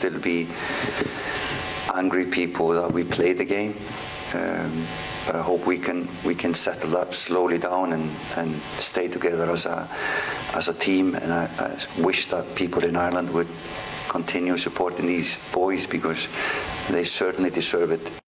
still be angry people that we play the game. But I hope we can settle that slowly down and stay together as a team. And I wish that people in Ireland would continue supporting these boys, because they certainly deserve it.